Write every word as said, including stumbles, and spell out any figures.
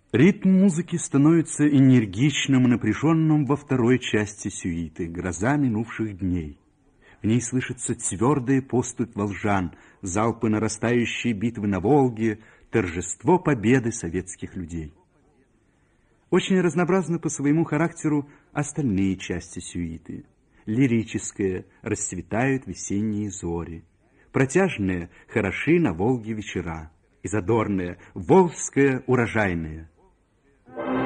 Ритм музыки становится энергичным и напряженным во второй части сюиты «Гроза минувших дней». В ней слышится твердая поступь волжан, залпы нарастающей битвы на Волге, торжество победы советских людей. Очень разнообразны по своему характеру остальные части сюиты. Лирическая расцветают весенние зори, протяжная хороши на Волге вечера, и задорная волжская урожайная.